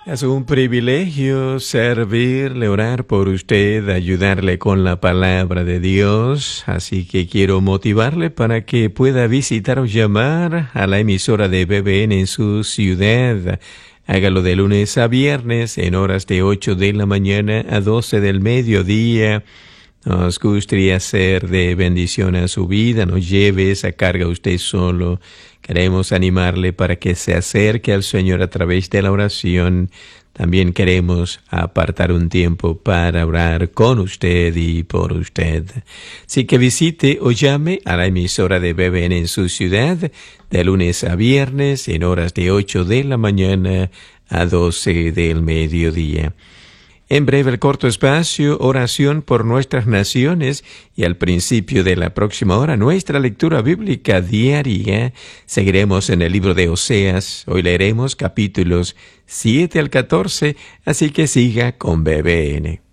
Es un privilegio servirle, orar por usted, ayudarle con la palabra de Dios. Así que quiero motivarle para que pueda visitar o llamar a la emisora de BBN en su ciudad. Hágalo de lunes a viernes en horas de 8 de la mañana a 12 del mediodía. Nos gustaría ser de bendición a su vida. No lleve esa carga usted solo. Queremos animarle para que se acerque al Señor a través de la oración. También queremos apartar un tiempo para orar con usted y por usted. Así que visite o llame a la emisora de BBN en su ciudad de lunes a viernes en horas de 8 de la mañana a 12 del mediodía. En breve el corto espacio, oración por nuestras naciones, y al principio de la próxima hora nuestra lectura bíblica diaria. Seguiremos en el libro de Oseas. Hoy leeremos capítulos 7 al 14, así que siga con BBN.